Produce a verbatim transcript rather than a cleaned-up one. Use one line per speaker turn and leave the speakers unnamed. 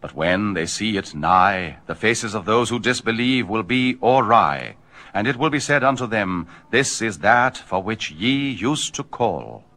But when they see it nigh, the faces of those who disbelieve will be awry, and it will be said unto them, This is that for which ye used to call.